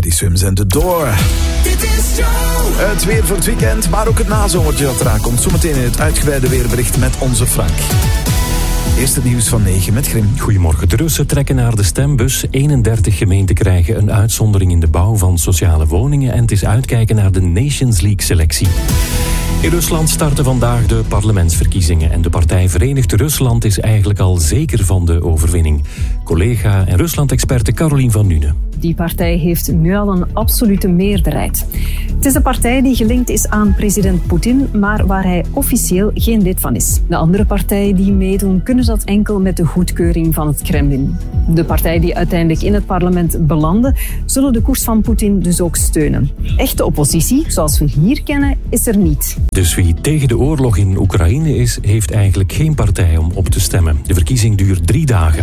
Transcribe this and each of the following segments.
Cathy Swims en The Door. Dit is Joe. Het weer voor het weekend, maar ook het nazomertje dat eraan komt. Zometeen in het uitgebreide weerbericht met onze Frank. Eerst het nieuws van 9 met Grim. Goedemorgen. De Russen trekken naar de stembus. 31 gemeenten krijgen een uitzondering in de bouw van sociale woningen. En het is uitkijken naar de Nations League-selectie. In Rusland starten vandaag de parlementsverkiezingen. En de partij Verenigd Rusland is eigenlijk al zeker van de overwinning. Collega en Rusland-experte Caroline van Nuenen. Die partij heeft nu al een absolute meerderheid. Het is de partij die gelinkt is aan president Poetin, maar waar hij officieel geen lid van is. De andere partijen die meedoen kunnen dat enkel met de goedkeuring van het Kremlin. De partijen die uiteindelijk in het parlement belanden, zullen de koers van Poetin dus ook steunen. Echte oppositie, zoals we hier kennen, is er niet. Dus wie tegen de oorlog in Oekraïne is, heeft eigenlijk geen partij om op te stemmen. De verkiezing duurt 3 dagen.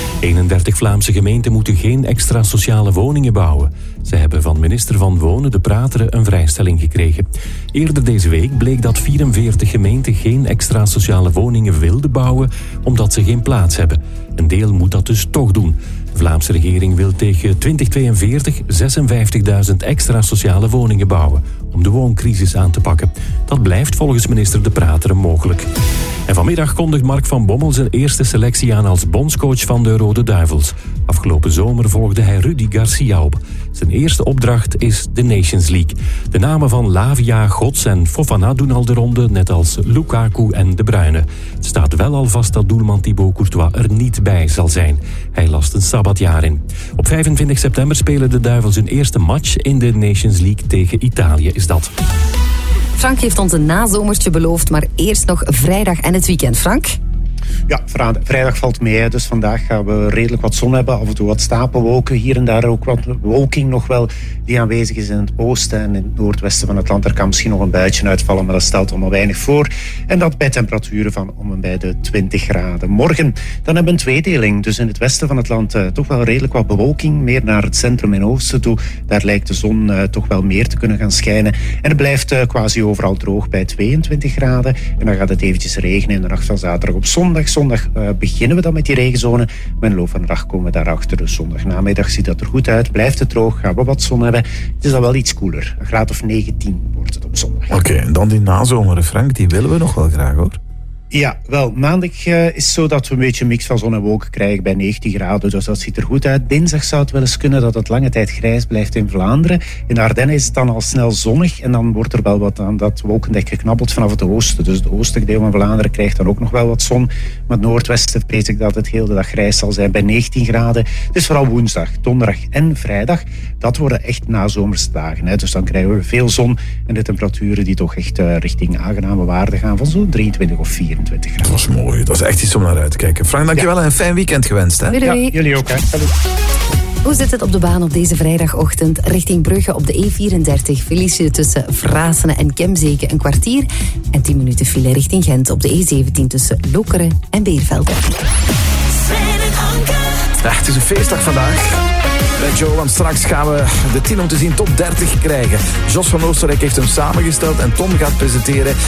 31 Vlaamse gemeenten moeten geen extra sociale woningen bouwen. Ze hebben van minister van Wonen De Prateren een vrijstelling gekregen. Eerder deze week bleek dat 44 gemeenten geen extra sociale woningen wilden bouwen, omdat ze geen plaats hebben. Een deel moet dat dus toch doen. De Vlaamse regering wil tegen 2042 56.000 extra sociale woningen bouwen om de wooncrisis aan te pakken. Dat blijft volgens minister De Prateren mogelijk. En vanmiddag kondigt Mark van Bommel zijn eerste selectie aan als bondscoach van de Rode Duivels. Afgelopen zomer volgde hij Rudi Garcia op. Zijn eerste opdracht is de Nations League. De namen van Lavia, Gods en Fofana doen al de ronde, net als Lukaku en De Bruyne. Het staat wel al vast dat doelman Thibaut Courtois er niet bij zal zijn. Hij last een sabbatjaar in. Op 25 september spelen de Duivels hun eerste match in de Nations League tegen Italië is dat. Frank heeft ons een nazomertje beloofd, maar eerst nog vrijdag en het weekend. Frank? Ja, vrijdag valt mee. Dus vandaag gaan we redelijk wat zon hebben. Af en toe wat stapelwolken. Hier en daar ook wat bewolking nog wel die aanwezig is in het oosten en in het noordwesten van het land. Er kan misschien nog een buitje uitvallen, maar dat stelt allemaal weinig voor. En dat bij temperaturen van om en bij de 20 graden. Morgen dan hebben we een tweedeling. Dus in het westen van het land toch wel redelijk wat bewolking. Meer naar het centrum en oosten toe. Daar lijkt de zon toch wel meer te kunnen gaan schijnen. En het blijft quasi overal droog bij 22 graden. En dan gaat het eventjes regenen in de nacht van zaterdag op zondag. Zondag beginnen we dan met die regenzone. Maar in de loop van de dag komen we daarachter. Dus zondagnamiddag ziet dat er goed uit. Blijft het droog, gaan we wat zon hebben. Het is dan wel iets koeler. Een graad of 19 wordt het op zondag. Oké, en dan die nazomer, Frank, die willen we nog wel graag, hoor. Ja, wel, maandag is zo dat we een beetje een mix van zon en wolken krijgen bij 19 graden. Dus dat ziet er goed uit. Dinsdag zou het wel eens kunnen dat het lange tijd grijs blijft in Vlaanderen. In de Ardennen is het dan al snel zonnig. En dan wordt er wel wat aan dat wolkendek geknabbeld vanaf het oosten. Dus het oostelijk deel van Vlaanderen krijgt dan ook nog wel wat zon. Maar het noordwesten vrees ik dat het heel de dag grijs zal zijn bij 19 graden. Dus vooral woensdag, donderdag en vrijdag. Dat worden echt nazomerse dagen. Hè. Dus dan krijgen we veel zon en de temperaturen die toch echt richting aangename waarden gaan van zo'n 23 of 24. Dat was mooi. Dat is echt iets om naar uit te kijken. Frank, dankjewel en een fijn weekend gewenst. Hè? Doei. Ja, jullie ook. Hè. Salut. Hoe zit het op de baan op deze vrijdagochtend? Richting Brugge op de E34 verlies je tussen Vrasene en Kemzeke een kwartier. En 10 minuten file richting Gent op de E17 tussen Lokeren en Beervelde. Ja, het is een feestdag vandaag. Met Joe, want straks gaan we de 10 om te zien top 30 krijgen. Jos van Oostenrijk heeft hem samengesteld en Tom gaat presenteren